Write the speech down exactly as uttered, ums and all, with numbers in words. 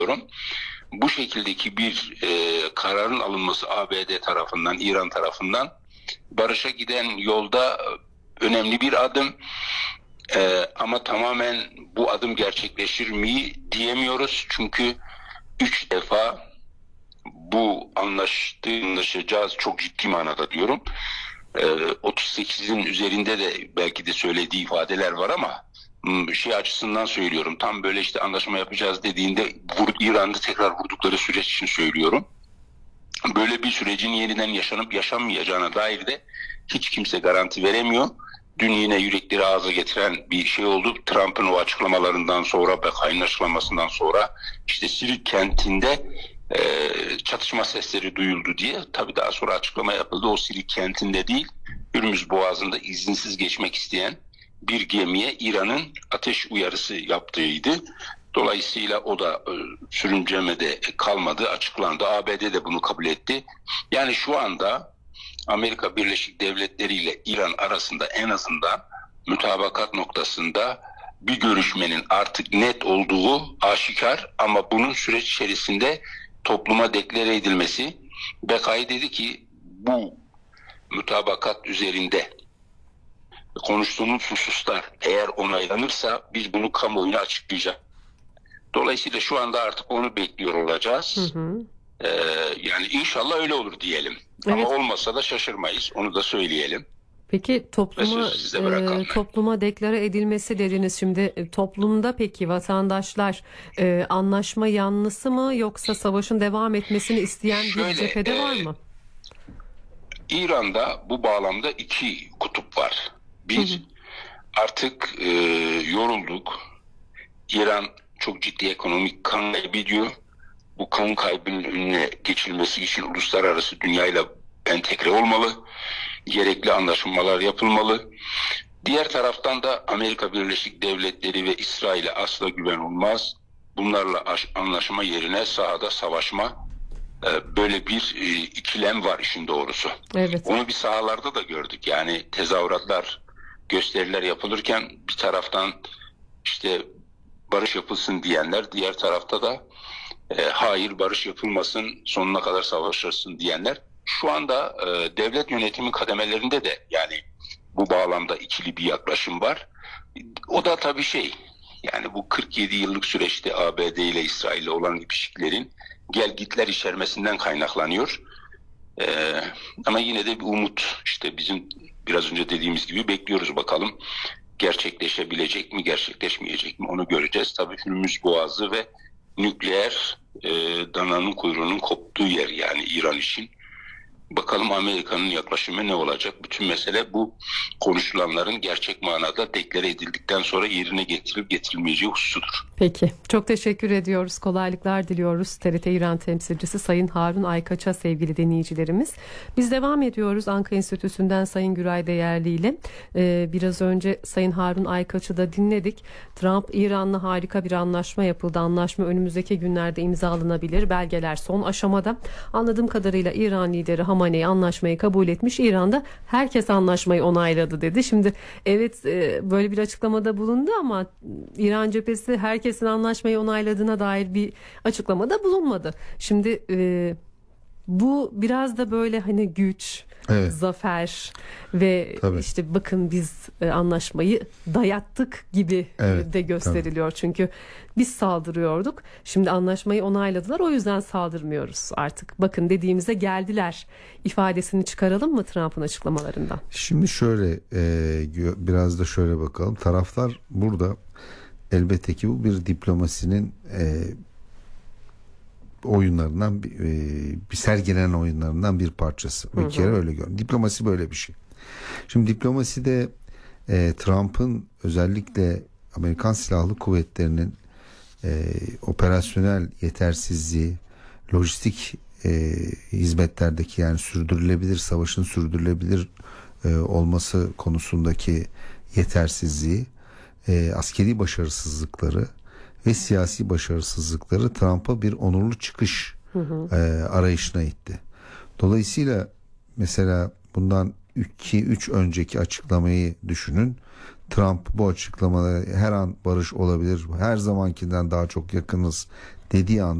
Bu şekildeki bir e, kararın alınması A B D tarafından, İran tarafından barışa giden yolda önemli bir adım. E, ama tamamen bu adım gerçekleşir mi diyemiyoruz. Çünkü üç defa bu anlaştığı, anlaşacağız çok ciddi manada diyorum. E, otuz sekizin üzerinde de belki de söylediği ifadeler var ama şey açısından söylüyorum. Tam böyle işte anlaşma yapacağız dediğinde vur, İran'da tekrar vurdukları süreç için söylüyorum. Böyle bir sürecin yeniden yaşanıp yaşanmayacağına dair de hiç kimse garanti veremiyor. Dün yine yürekleri ağza getiren bir şey oldu. Trump'ın o açıklamalarından sonra, Bekay'ın açıklamasından sonra işte Sirik kentinde e, çatışma sesleri duyuldu diye. Tabii daha sonra açıklama yapıldı. O Sirik kentinde değil, Hürmüz Boğazı'nda izinsiz geçmek isteyen bir gemiye İran'ın ateş uyarısı yaptığıydı. Dolayısıyla o da e, sürüncemede kalmadı, açıklandı. A B D de bunu kabul etti. Yani şu anda Amerika Birleşik Devletleri ile İran arasında en azından mütabakat noktasında bir görüşmenin artık net olduğu aşikar, ama bunun süreç içerisinde topluma deklare edilmesi. Bekay dedi ki bu mütabakat üzerinde konuştuğumuz hususlar eğer onaylanırsa biz bunu kamuoyuna açıklayacağız. Dolayısıyla şu anda artık onu bekliyor olacağız. Hı hı. Ee, yani inşallah öyle olur diyelim. Evet. Ama olmasa da şaşırmayız. Onu da söyleyelim. Peki topluma e, topluma deklare edilmesi dediniz. Şimdi e, toplumda peki vatandaşlar e, anlaşma yanlısı mı, yoksa savaşın devam etmesini isteyen Şöyle, bir cephede e, var mı? İran'da bu bağlamda iki kutup var. Bir, hı hı. artık e, yorulduk. İran çok ciddi ekonomik kan kaybediyor. Bu kan kaybının önüne geçilmesi için uluslararası dünyayla entegre olmalı. Gerekli anlaşmalar yapılmalı. Diğer taraftan da Amerika Birleşik Devletleri ve İsrail'e asla güven olmaz. Bunlarla anlaşma yerine sahada savaşma, böyle bir ikilem var işin doğrusu. Evet. Onu bir sahalarda da gördük. Yani tezahüratlar, gösteriler yapılırken bir taraftan işte barış yapılsın diyenler, diğer tarafta da e, hayır barış yapılmasın, sonuna kadar savaşırsın diyenler. Şu anda e, devlet yönetimi kademelerinde de yani bu bağlamda ikili bir yaklaşım var. O da tabii şey, yani bu kırk yedi yıllık süreçte A B D ile İsrail ile olan ilişkilerin gelgitler içermesinden kaynaklanıyor. E, ama yine de bir umut, işte bizim biraz önce dediğimiz gibi bekliyoruz bakalım. Gerçekleşebilecek mi, gerçekleşmeyecek mi, onu göreceğiz. Tabii Hürmüz Boğazı ve nükleer e, dananın kuyruğunun koptuğu yer yani İran için. Bakalım Amerika'nın yaklaşımı ne olacak? Bütün mesele bu konuşulanların gerçek manada deklare edildikten sonra yerine getirilip getirilmeyeceği hususudur. Peki. Çok teşekkür ediyoruz. Kolaylıklar diliyoruz. T R T İran temsilcisi Sayın Harun Aykaç'a sevgili dinleyicilerimiz. Biz devam ediyoruz Ankara Enstitüsü'nden Sayın Güray Değerli ile. Ee, biraz önce Sayın Harun Aykaç'ı da dinledik. Trump, İran'la harika bir anlaşma yapıldı. Anlaşma önümüzdeki günlerde imzalanabilir. Belgeler son aşamada. Anladığım kadarıyla İran lideri Hamaney anlaşmayı kabul etmiş. İran'da herkes anlaşmayı onayladı dedi. Şimdi evet böyle bir açıklamada bulundu ama İran cephesi herkesin anlaşmayı onayladığına dair bir açıklamada bulunmadı. Şimdi e, bu biraz da böyle hani güç, evet, zafer ve tabii, işte bakın biz anlaşmayı dayattık gibi evet, de gösteriliyor. Tabii. Çünkü biz saldırıyorduk. Şimdi anlaşmayı onayladılar. O yüzden saldırmıyoruz artık. Bakın dediğimize geldiler ifadesini çıkaralım mı Trump'ın açıklamalarından? Şimdi şöyle e, biraz da şöyle bakalım. Taraflar burada elbette ki bu bir diplomasinin e, oyunlarından bir, e, bir sergilenen oyunlarından bir parçası. Bir kere öyle gör. Diplomasi böyle bir şey. Şimdi diplomaside e, Trump'ın özellikle Amerikan Silahlı Kuvvetleri'nin e, operasyonel yetersizliği, lojistik e, hizmetlerdeki yani sürdürülebilir savaşın sürdürülebilir e, olması konusundaki yetersizliği, e, askeri başarısızlıkları ve siyasi başarısızlıkları Trump'a bir onurlu çıkış hı hı. E, arayışına itti. Dolayısıyla mesela bundan iki üç önceki açıklamayı düşünün. Trump bu açıklamalara her an barış olabilir, her zamankinden daha çok yakınız dediği anda